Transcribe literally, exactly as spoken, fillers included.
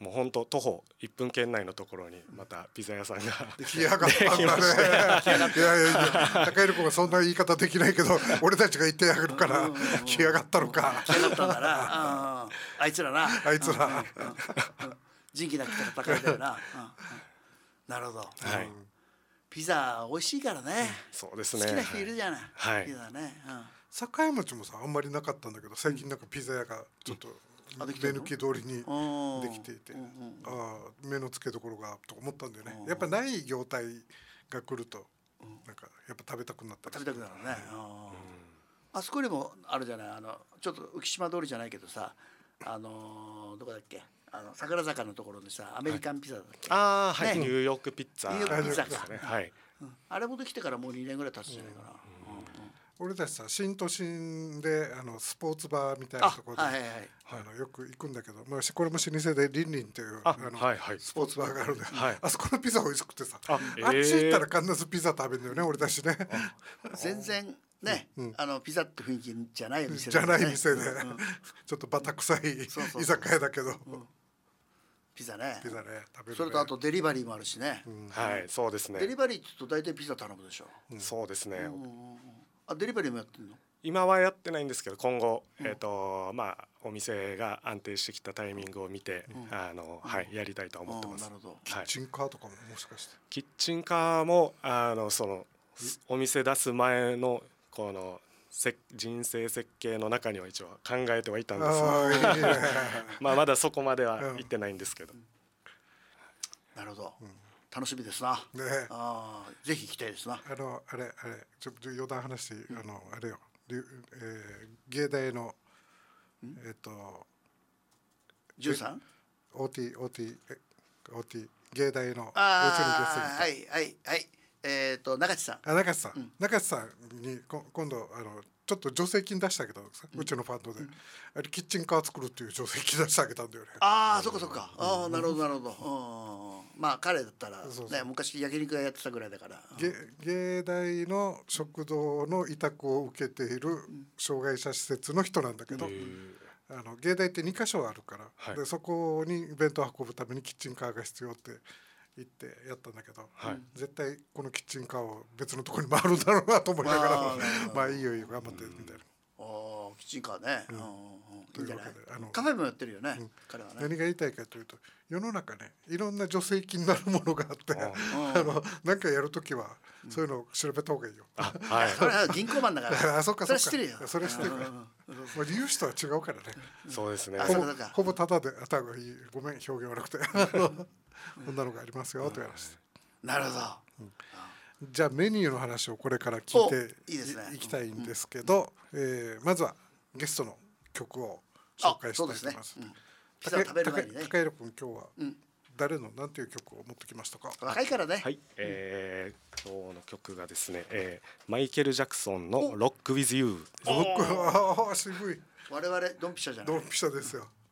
もう本当徒歩いっぷん圏内のところにまたピザ屋さんができやがったんだね。いやいやいや、高井君はそんな言い方できないけど俺たちが言ってやるから来やがったのか。 来やがったんだな、うん、あいつらなあいつら、 うんうんうん、仁義なき戦いだよな、うんうん、なるほど、 はい、 ピザ美味しいからね、 そうですね、 好きな人いるじゃない、 はい、 ピザね、 うん、境町もさあんまりなかったんだけど最近なんかピザ屋がちょっと目抜き通りにできていて、うんうん、ああ目の付けどころがと思ったんだよね。やっぱない業態が来るとなんかやっぱ食べたくなったり食べたくなるね、うん、あそこにもあるじゃない、あのちょっと浮島通りじゃないけどさ、あのー、どこだっけ、あの桜坂のところにさアメリカンピザだっけ、 はい、ああはい、 ね、 ニューヨークピッツァ、 ニューヨークピッツァか、 ね、はい、 うん、あれもできてからもうにねんぐらい経つじゃないかな、うんうん、 俺たちさ新都心であのスポーツバーみたいなところで、 はいはいはい、 あのよく行くんだけど、まあ、これも老舗でリンリンというああの、 はいはい、 スポーツバーがあるんで、 はい、あそこのピザ美味しくてさ あ,、 えー、 あっち行ったら必ずピザ食べるんだよね俺たちね。 全然ね、うん、あのピザって雰囲気じゃない店で、ね、じゃない店で、 うんうん、 ちょっとバタ臭い居酒屋だけど、うん、 ピザね、 ピザね食べるね。 それとあとデリバリーもあるしね、 うん、はいそうですね。 デリバリーって言うと大体ピザ頼むでしょ、 うん、そうですね、うん、 あデリバリーもやってるの？ 今はやってないんですけど今後、うん、えーとまあ、お店が安定してきたタイミングを見て、うんあのはい、やりたいと思ってます。 なるほど、 キッチンカーとかももしかして、 キッチンカーもあのそのお店出す前のこの人生設計の中には一応考えてはいたんですがいい、ね、まあまだそこまでは行ってないんですけど、うん、 なるほど、うん、楽しみですな、ね、あぜひ行きたいですな。 あのあれあれちょっと余談話して、うん、あのあれよ、えー、芸大のえっとじゅうさんオーティー オーティー オーティー 芸大のうちのゲストにはいはいはいえっと中地さんあ中地さん、うん、中地さんにこ今度あのちょっと助成金出してあげたのさ、うん、うちのファンドで、うん、あれキッチンカー作るっていう助成金出してあげたんだよね。 ああそっかそっか、うん、ああなるほどなるほど、うん、まあ彼だったらねそうそう昔焼肉屋やってたぐらいだから、 芸芸大の食堂の委託を受けている障害者施設の人なんだけど、あの芸大ってにかしょあるから、はい、でそこに弁当を運ぶためにキッチンカーが必要って言ってやったんだけど、はい、絶対このキッチンカーを別のところに回るんだろうなと思いながらまあいいよいいよ頑張ってみたいな。 ああキッチンカーね、うんうん、 というわけであのカフェもやってるよね、うん、彼はね。 何が言いたいかというと世の中ねいろんな助成金になるものがあってあのなんかやるときはそういうのを調べた方がいいよ、 うん、あ、はい、それは銀行マンだからあそっかそっかそれ知ってるよそれ知ってるからまあ言う人は違うからね、 うん、そうですねほぼほぼタダであたごいいごめん表現悪くてこんなのがありますよという話で、 うん、なるほど、 うんじゃあメニューの話をこれから聞いて い, い, い, ね、いきたいんですけど、うんえー、まずはゲストの曲を紹介したいと思います。 ピザ食べる前にね。 高弘君今日は誰の何ていう曲を持ってきましたか？ 若いからね。 はい、えー、今日の曲がですね、えー、マイケル・ジャクソンのロック・ウィズ・ユー。 ロックああ渋い。 我々ドンピシャじゃない。 ドンピシャですよ。